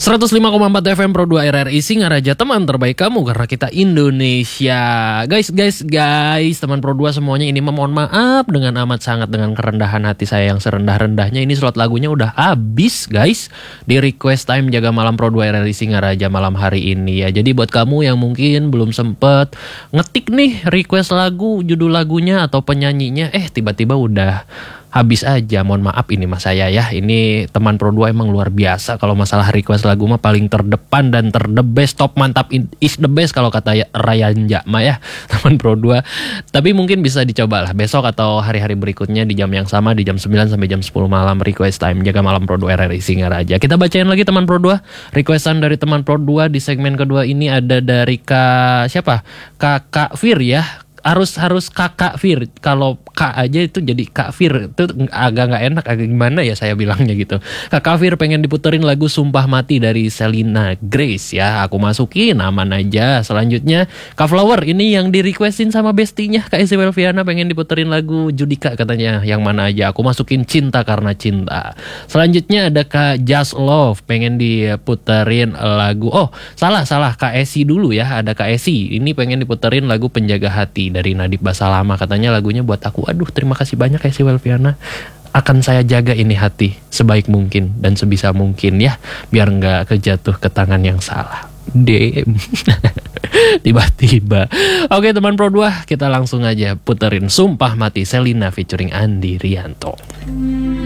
105,4 FM Pro 2 RRI Singaraja, teman terbaik kamu karena kita Indonesia. Guys, teman Pro 2 semuanya, ini mohon maaf dengan amat sangat dengan kerendahan hati saya yang serendah-rendahnya. Ini slot lagunya udah habis guys di request time Jaga Malam Pro 2 RRI Singaraja malam hari ini ya. Jadi buat kamu yang mungkin belum sempet ngetik nih request lagu, judul lagunya atau penyanyinya, tiba-tiba udah habis aja, mohon maaf ini mas saya ya. Ini teman Pro 2 emang luar biasa kalau masalah request lagu mah paling terdepan dan the best, top mantap is the best kalau kata Ryan Jakma ya, teman Pro 2. Tapi mungkin bisa dicoba lah besok atau hari-hari berikutnya di jam yang sama, di jam 9 sampai jam 10 malam request time Jaga Malam Pro 2 RRI Singaraja. Kita bacain lagi teman Pro 2, requestan dari teman Pro 2 di segmen kedua ini ada dari Kakak Fir ya. Harus Kakak Fir. Kalau Kak aja itu jadi Kak Fir, itu agak nggak enak, agak gimana ya saya bilangnya gitu. Kakak Fir pengen diputerin lagu Sumpah Mati dari Selena Grace ya. Aku masukin, aman aja. Selanjutnya Kak Flower, ini yang di requestin sama bestinya Kak Esi Welviana, pengen diputerin lagu Judika katanya. Yang mana aja, aku masukin Cinta Karena Cinta. Selanjutnya ada Kak Just Love, pengen diputerin lagu, salah Kak Esi dulu ya. Ada Kak Esi, ini pengen diputerin lagu Penjaga Hati dari Nadib Basalama, katanya lagunya buat aku. Aduh, terima kasih banyak ya si Welviana. Akan saya jaga ini hati sebaik mungkin dan sebisa mungkin ya, biar nggak kejatuh ke tangan yang salah. Damn. Tiba-tiba. Oke teman Pro 2, kita langsung aja puterin Sumpah Mati Selena featuring Andi Rianto.